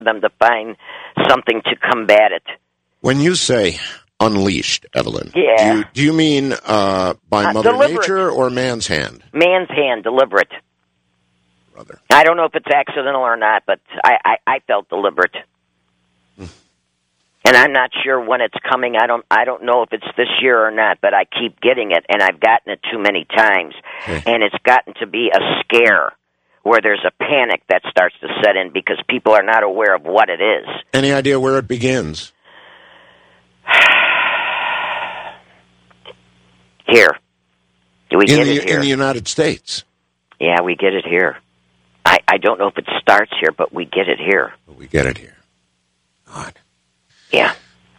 them to find something to combat it. When you say unleashed, Evelyn, yeah. do you mean by Mother deliberate. Nature or man's hand? Man's hand, deliberate. Brother. I don't know if it's accidental or not, but I felt deliberate. And I'm not sure when it's coming. I don't know if it's this year or not, but I keep getting it, and I've gotten it too many times. Okay. And it's gotten to be a scare where there's a panic that starts to set in because people are not aware of what it is. Any idea where it begins? Here. Do we get it here? In the United States? Yeah, we get it here. I don't know if it starts here, but we get it here. We get it here. God. Yeah.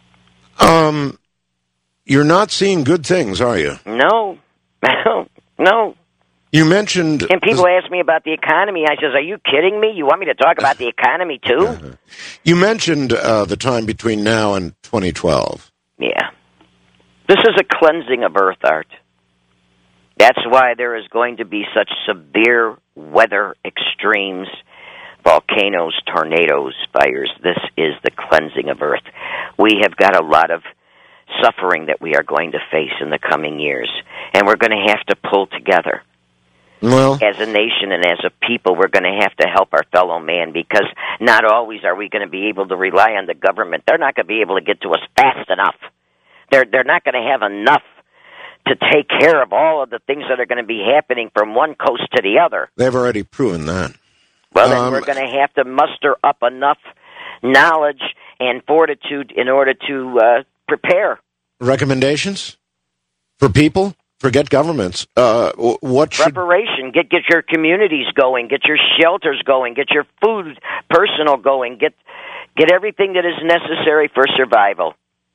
You're not seeing good things, are you? No. No. You mentioned... And people ask me about the economy. I says, are you kidding me? You want me to talk about the economy, too? You mentioned the time between now and 2012. Yeah. This is a cleansing of Earth, Art. That's why there is going to be such severe weather extremes, volcanoes, tornadoes, fires. This is the cleansing of Earth. We have got a lot of suffering that we are going to face in the coming years, and we're going to have to pull together. Well, as a nation and as a people, we're going to have to help our fellow man because not always are we going to be able to rely on the government. They're not going to be able to get to us fast enough. They're not going to have enough to take care of all of the things that are going to be happening from one coast to the other. They've already proven that. Well, then we're going to have to muster up enough knowledge and fortitude in order to prepare. Recommendations for people? Forget governments. What should... Preparation. Get your communities going. Get your shelters going. Get your food personal going. Get everything that is necessary for survival.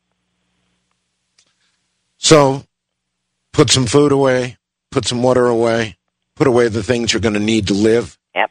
So, put some food away. Put some water away. Put away the things you're going to need to live. Yep.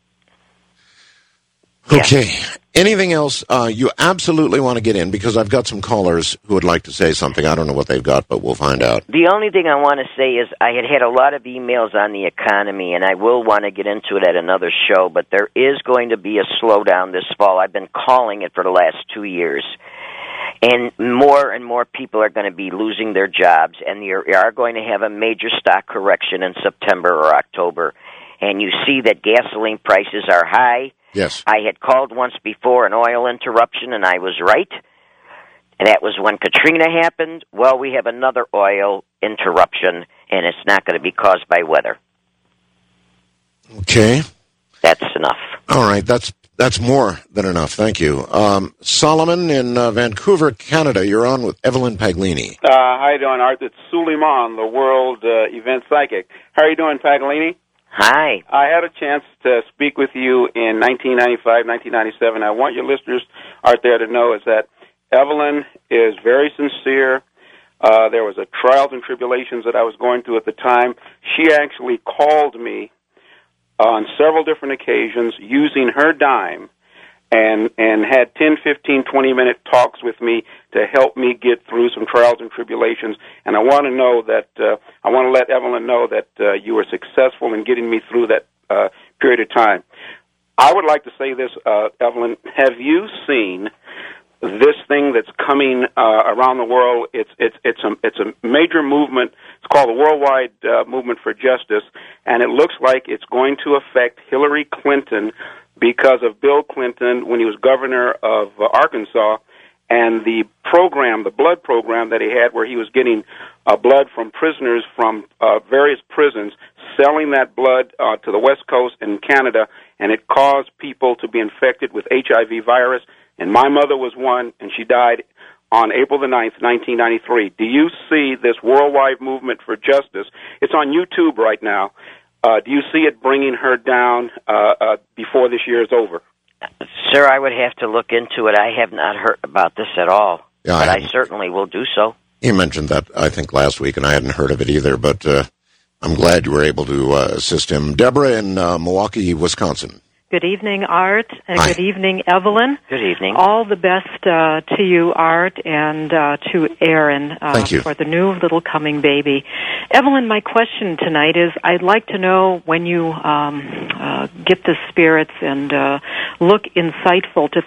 Okay. Yeah. Anything else you absolutely want to get in? Because I've got some callers who would like to say something. I don't know what they've got, but we'll find out. The only thing I want to say is I had a lot of emails on the economy, and I will want to get into it at another show, but there is going to be a slowdown this fall. I've been calling it for the last 2 years. And more people are going to be losing their jobs, and you are going to have a major stock correction in September or October. And you see that gasoline prices are high. Yes. I had called once before an oil interruption, and I was right. And that was when Katrina happened. Well, we have another oil interruption, and it's not going to be caused by weather. Okay. That's enough. All right, that's more than enough. Thank you. Solomon in Vancouver, Canada. You're on with Evelyn Paglini. How you doing, Art? It's Suleiman, the world event psychic. How are you doing, Paglini? Hi. I had a chance to speak with you in 1995, 1997. I want your listeners out there to know is that Evelyn is very sincere. There was a trials and tribulations that I was going through at the time. She actually called me on several different occasions using her dime and had 10, 15, 20-minute talks with me to help me get through some trials and tribulations. And I want to know that I want to let Evelyn know that you were successful in getting me through that period of time. I would like to say this, Evelyn. Have you seen this thing that's coming around the world? It's a major movement. It's called the Worldwide Movement for Justice, and it looks like it's going to affect Hillary Clinton because of Bill Clinton when he was governor of Arkansas, and the program, the blood program that he had where he was getting blood from prisoners from various prisons, selling that blood to the West Coast and Canada, and it caused people to be infected with HIV virus. And my mother was one, and she died on April the 9th, 1993. Do you see this worldwide movement for justice? It's on YouTube right now. Do you see it bringing her down before this year is over? Sir, I would have to look into it. I have not heard about this at all, yeah, but I certainly will do so. You mentioned that, I think, last week, and I hadn't heard of it either, but I'm glad you were able to assist him. Deborah in Milwaukee, Wisconsin. Good evening, Art, and Hi. Good evening, Evelyn. Good evening. All the best to you, Art, and to Aaron Thank you. for the new little coming baby. Evelyn, my question tonight is I'd like to know when you get the spirits and look insightful to